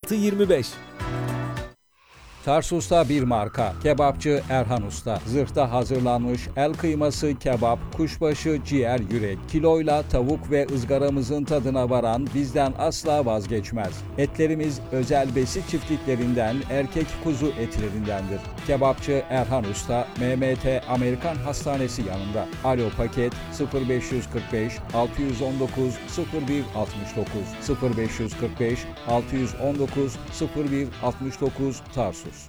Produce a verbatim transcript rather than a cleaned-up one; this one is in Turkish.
altı yirmi beş. Tarsus'ta bir marka. Kebapçı Erhan Usta. Zırhta hazırlanmış el kıyması, kebap, kuşbaşı, ciğer, yürek, kiloyla tavuk ve ızgaramızın tadına varan bizden asla vazgeçmez. Etlerimiz özel besi çiftliklerinden, erkek kuzu etlerindendir. Kebapçı Erhan Usta, M M T Amerikan Hastanesi yanında. Alo paket sıfır beş kırk beş altı yüz on dokuz sıfır bir altmış dokuz sıfır beş kırk beş altı yüz on dokuz sıfır bir altmış dokuz Tarsus.